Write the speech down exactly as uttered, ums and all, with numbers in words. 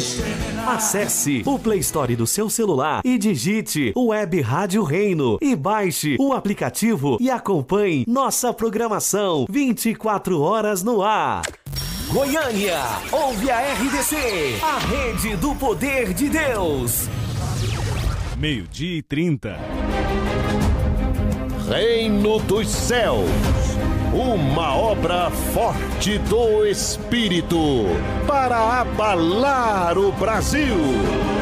Acesse o Play Store do seu celular e digite Web Rádio Reino e baixe o aplicativo e acompanhe nossa programação vinte e quatro horas no ar. Goiânia, ouve a R D C, a rede do poder de Deus. Meio-dia e trinta. Reino dos Céus, uma obra forte do Espírito para abalar o Brasil.